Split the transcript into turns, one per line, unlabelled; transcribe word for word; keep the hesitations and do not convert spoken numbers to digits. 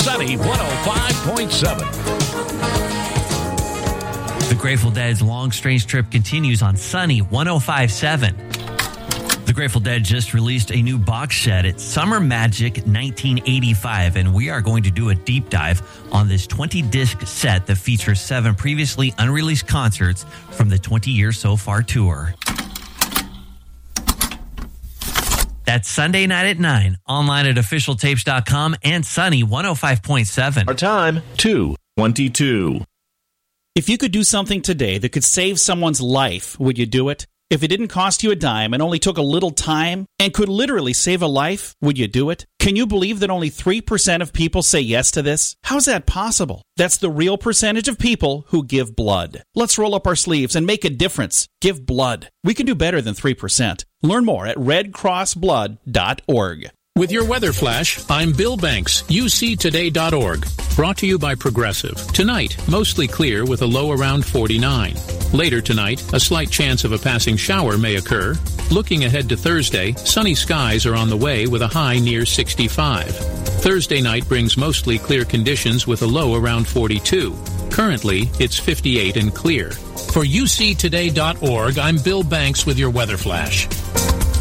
Sunny one oh five point seven.
The Grateful Dead's Long Strange Trip continues on Sunny one oh five point seven. The Grateful Dead just released a new box set. It's Summer Magic nineteen eighty-five, and we are going to do a deep dive on this twenty-disc set that features seven previously unreleased concerts from the twenty Years So Far tour. That's Sunday night at nine, online at official tapes dot com and Sunny one oh five point seven.
Our time, two twenty-two.
If you could do something today that could save someone's life, would you do it? If it didn't cost you a dime and only took a little time and could literally save a life, would you do it? Can you believe that only three percent of people say yes to this? How's that possible? That's the real percentage of people who give blood. Let's roll up our sleeves and make a difference. Give blood. We can do better than three percent. Learn more at red cross blood dot org.
With your weather flash, I'm Bill Banks, U C today dot org. Brought to you by Progressive. Tonight, mostly clear with a low around forty-nine. Later tonight, a slight chance of a passing shower may occur. Looking ahead to Thursday, sunny skies are on the way with a high near sixty-five. Thursday night brings mostly clear conditions with a low around forty-two. Currently, it's fifty-eight and clear. For U C today dot org, I'm Bill Banks with your weather flash.